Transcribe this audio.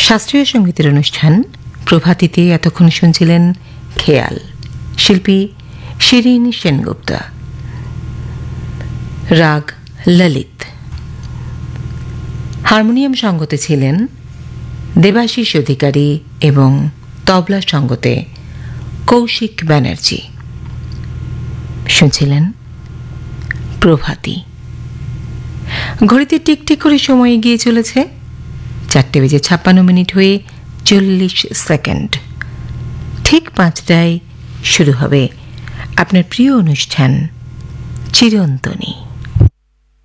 শাস্ত্রীয় সঙ্গীতের অনুষ্ঠান প্রভাতীতে এতক্ষণ শুনছিলেন খেয়াল, শিল্পী শিরিন সেনগুপ্তা, রাগ ললিত। হারমোনিয়াম সঙ্গতে ছিলেন দেবাশিস অধিকারী এবং তবলা সঙ্গতে কৌশিক ব্যানার্জি। শুনছিলেন প্রভাতী। ঘড়িতে টিকটিক করে সময় এগিয়ে চলেছে 4:56 হয়ে 40 সেকেন্ড। ঠিক 5টায় শুরু হবে আপনার প্রিয় অনুষ্ঠান চিরন্তনী।